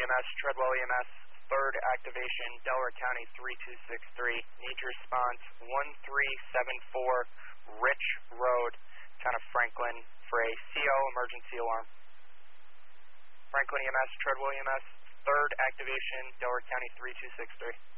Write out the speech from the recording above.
EMS, Treadwell EMS, third activation, Delaware County 3263. Need your response 1374 Rich Road, town of Franklin, for a CO emergency alarm. Franklin EMS, Treadwell EMS, third activation, Delaware County 3263.